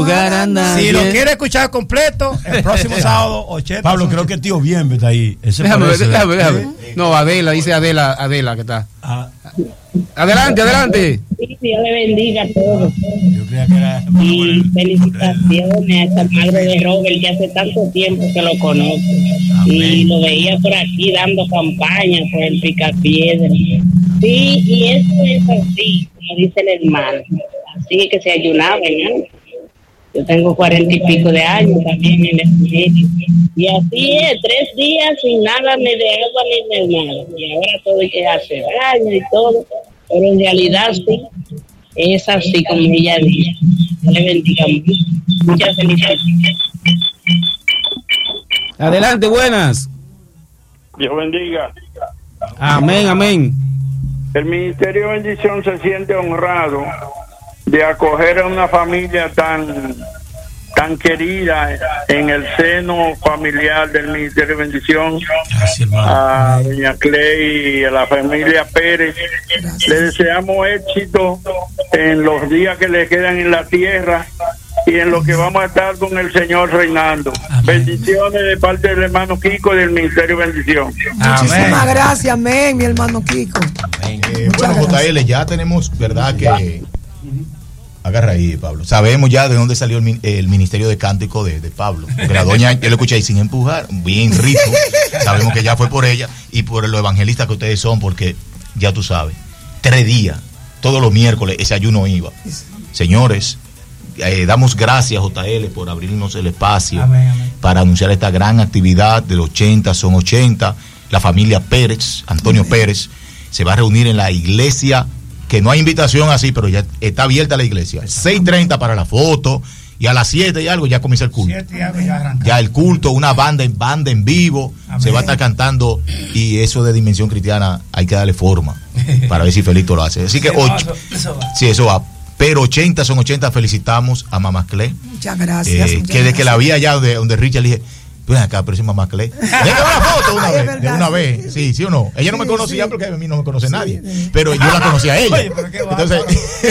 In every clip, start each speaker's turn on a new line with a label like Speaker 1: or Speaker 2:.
Speaker 1: Si lo quiere escuchar completo, el próximo sábado 80.
Speaker 2: Pablo, creo que tío Bienve está ahí.
Speaker 3: Déjame ver. No, Adela, dice Adela que está. Adelante.
Speaker 4: Sí, Dios le bendiga a todos.
Speaker 2: Yo creía que era.
Speaker 4: Y felicitaciones a esta madre de Robert, que hace tanto tiempo que lo conozco. Amén. Y lo veía por aquí dando campaña por el Picapiedra. Sí, y eso es así, como dice el hermano. Así que se ayunaba, ¿no? Yo tengo 40 y pico de años también en el medio. Y así es, 3 días sin nada, ni de agua ni de nada. Y ahora todo hay que hacer daño y todo. Pero en realidad sí, es así como ella dice. Dios le bendiga mucho. Muchas felicidades.
Speaker 3: Adelante, buenas.
Speaker 5: Dios bendiga.
Speaker 3: Amén.
Speaker 5: El Ministerio de Bendición se siente honrado de acoger a una familia tan querida en el seno familiar del Ministerio de Bendición.
Speaker 2: Gracias,
Speaker 5: a doña Clay y a la familia Pérez. Gracias. Le deseamos éxito en los días que le quedan en la tierra y en lo que vamos a estar con el Señor reinando. Amén. Bendiciones de parte del hermano Kiko y del Ministerio de Bendición.
Speaker 6: Muchísimas gracias, amén, mi hermano Kiko.
Speaker 7: Bueno, JL, ya tenemos, ¿verdad? Que agarra ahí, Pablo. Sabemos ya de dónde salió el Ministerio de Cántico de Pablo. Porque la doña, yo lo escuché ahí sin empujar, bien rico. Sabemos que ya fue por ella y por los evangelistas que ustedes son, porque ya tú sabes, 3 días, todos los miércoles, ese ayuno iba. Señores, damos gracias, JL, por abrirnos el espacio. Amén. Para anunciar esta gran actividad del 80 son 80. La familia Pérez, Antonio Pérez, se va a reunir en la iglesia, que no hay invitación así, pero ya está abierta la iglesia. 6:30 para la foto, y a las 7 y algo ya comienza el culto. Ya el culto, una banda en vivo. Amén. Se va a estar cantando, y eso de Dimensión Cristiana hay que darle forma para ver si Felito lo hace. Así que eso va. Pero 80 son 80, felicitamos a Mamá Clé.
Speaker 6: Muchas gracias.
Speaker 7: Que de que la vi allá donde Richard, le dije, ven acá, pero es Mamá Clé. Déjame una foto de una vez. Sí o no. Ella no me conocía porque a mí no me conoce nadie. Pero yo la conocí a ella. Oye, entonces,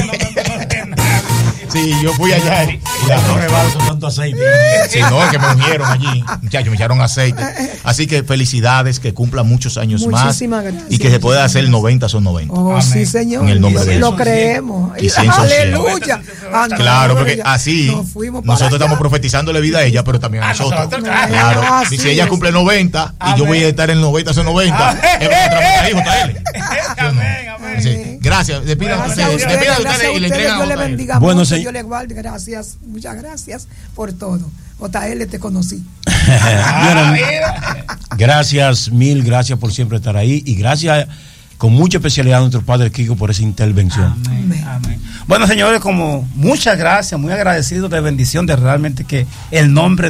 Speaker 7: sí, yo fui allá y
Speaker 2: no rebalso tanto aceite.
Speaker 7: Sí, no, que me ungieron allí. Muchachos, me echaron aceite. Así que felicidades, que cumpla muchos años más. Gracias, y que se pueda hacer 90 son 90.
Speaker 6: Oh, amén. Sí, Señor.
Speaker 7: En el nombre de
Speaker 6: lo creemos.
Speaker 7: Y
Speaker 6: aleluya.
Speaker 7: Claro, porque así nosotros estamos profetizándole vida a ella, pero también a nosotros. Claro. Y si ella cumple 90 y yo voy a estar en 90 son 90, es otra ahí, JL. Amén. Sí. Gracias. Despidan ustedes y le entregan.
Speaker 6: Bueno, señor. Yo le guarde, gracias, muchas gracias por todo. JL, te conocí.
Speaker 2: Gracias, mil gracias por siempre estar ahí, y gracias con mucha especialidad a nuestro padre Kiko por esa intervención.
Speaker 1: Amén. Bueno, señores, como muchas gracias, muy agradecidos de bendición, de realmente que el nombre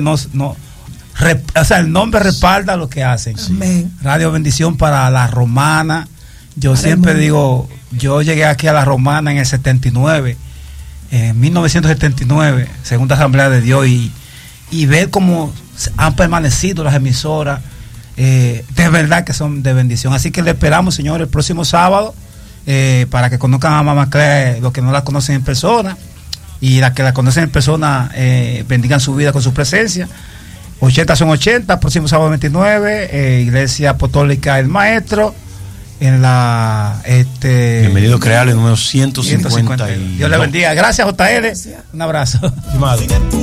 Speaker 1: el nombre respalda lo que hacen.
Speaker 6: Amén.
Speaker 1: Radio Bendición para La Romana. Yo siempre digo, yo llegué aquí a La Romana en el 79. En 1979, Segunda Asamblea de Dios, y ver cómo han permanecido las emisoras, de verdad que son de bendición. Así que le esperamos, señores, el próximo sábado, para que conozcan a Mamá Clay, los que no la conocen en persona, y las que la conocen en persona, bendigan su vida con su presencia. 80 son 80, próximo sábado 29, Iglesia Apostólica El Maestro, en la
Speaker 2: Bienvenido Creal, el número 150.
Speaker 1: Dios le bendiga. Gracias, JL. Un abrazo.